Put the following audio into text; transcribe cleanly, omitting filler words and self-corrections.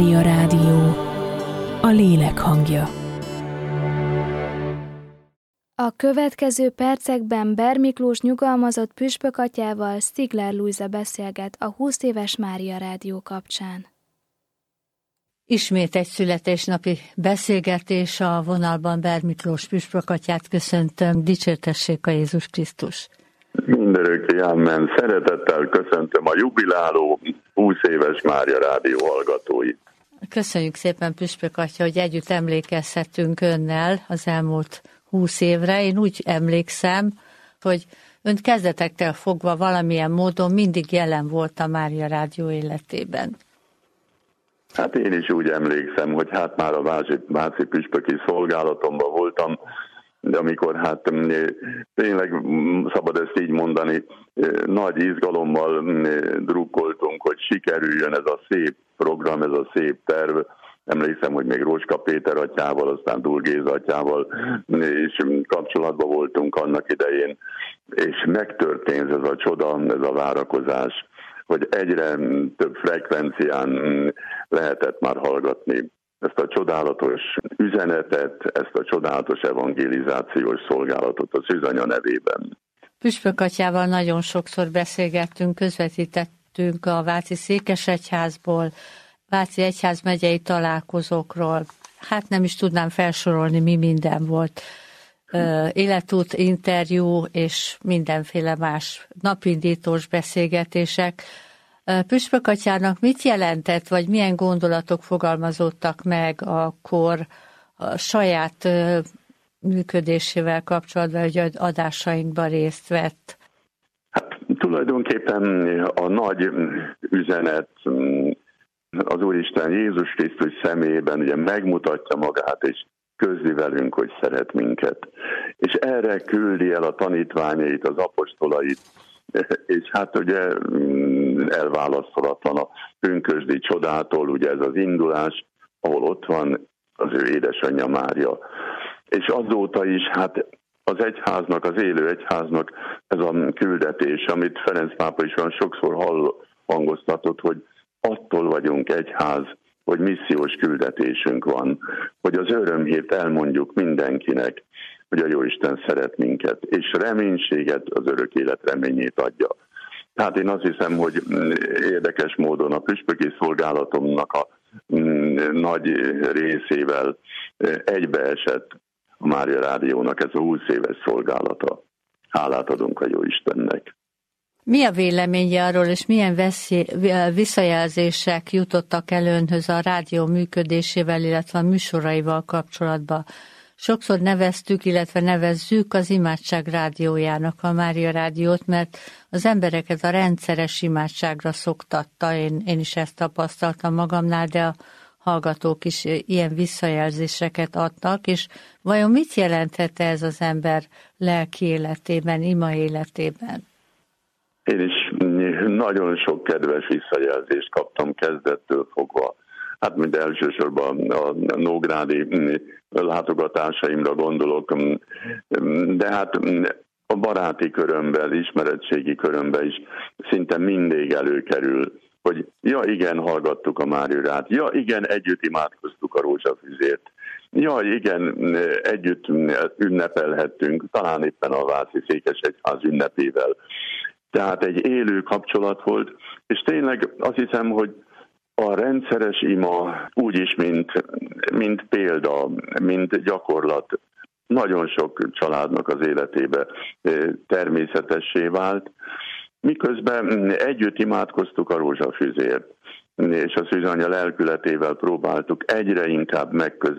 Mária Rádió, a lélek hangja. A következő percekben Ber Miklós nyugalmazott püspökatyával Stigler Lujza beszélget a 20 éves Mária Rádió kapcsán. Ismét egy születésnapi beszélgetés a vonalban. Ber Miklós püspökatyát köszöntöm, dicsértessék a Jézus Krisztus. Mindörökké amen. Szeretettel köszöntöm a jubiláló 20 éves Mária Rádió hallgatóit. Köszönjük szépen, püspök atya, hogy együtt emlékezhetünk önnel az elmúlt 20 évre. Én úgy emlékszem, hogy ön kezdetektől fogva valamilyen módon mindig jelen volt a Mária Rádió életében. Hát én is úgy emlékszem, hogy hát már a váci püspöki szolgálatomban voltam, de amikor hát tényleg szabad ezt így mondani, nagy izgalommal drukkoltunk, hogy sikerüljön ez a szép program, ez a szép terv. Emlékszem, hogy még Rózska Péter atyával, aztán Dúl Géza atyával és kapcsolatban voltunk annak idején, és megtörtént ez a csoda, ez a várakozás, hogy egyre több frekvencián lehetett már hallgatni ezt a csodálatos üzenetet, ezt a csodálatos evangelizációs szolgálatot a Szűzanya nevében. Püspök atyával nagyon sokszor beszélgettünk, közvetítettünk a Váci Székesegyházból, Váci egyházmegyei találkozókról. Hát nem is tudnám felsorolni, mi minden volt. Életút, interjú és mindenféle más napindítós beszélgetések. Püspök atyának mit jelentett, vagy milyen gondolatok fogalmazódtak meg akkor a saját működésével kapcsolatban, hogy adásainkban részt vett? Hát tulajdonképpen a nagy üzenet az Úristen Jézus Krisztus személyében ugye megmutatja magát, és közli velünk, hogy szeret minket. És erre küldi el a tanítványait, az apostolait, és hát ugye elválaszthatatlan a pünkösdi csodától, ugye ez az indulás, ahol ott van az ő édesanyja Mária. És azóta is hát az egyháznak, az élő egyháznak ez a küldetés, amit Ferenc pápa is olyan sokszor hangoztatott, hogy attól vagyunk egyház, hogy missziós küldetésünk van, hogy az örömhírt elmondjuk mindenkinek, hogy a Jóisten szeret minket, és reménységet, az örök élet reményét adja. Tehát én azt hiszem, hogy érdekes módon a püspöki szolgálatomnak a nagy részével egybeesett a Mária Rádiónak ez a 20 éves szolgálata. Hálát adunk a Jóistennek. Mi a véleménye arról, és milyen visszajelzések jutottak el önhöz a rádió működésével, illetve a műsoraival kapcsolatban? Sokszor neveztük, illetve nevezzük az imádság rádiójának a Mária Rádiót, mert az embereket a rendszeres imádságra szoktatta, én is ezt tapasztaltam magamnál, de a hallgatók is ilyen visszajelzéseket adtak, és vajon mit jelenthet ez az ember lelki életében, ima életében? Én is nagyon sok kedves visszajelzést kaptam kezdettől fogva. Hát mind elsősorban a nógrádi látogatásaimra gondolok, de hát a baráti körömben, ismeretségi körömben is szinte mindig előkerül, hogy ja igen, hallgattuk a Máriát, ja igen, együtt imádkoztuk a rózsafüzért, ja igen, együtt ünnepelhettünk, talán éppen a Váci Székesegyház ünnepével. Tehát egy élő kapcsolat volt, és tényleg azt hiszem, hogy a rendszeres ima úgyis, mint példa, mint gyakorlat, nagyon sok családnak az életébe természetessé vált, miközben együtt imádkoztuk a rózsafüzért, és a Szűzanya lelkületével próbáltuk egyre inkább megközelíteni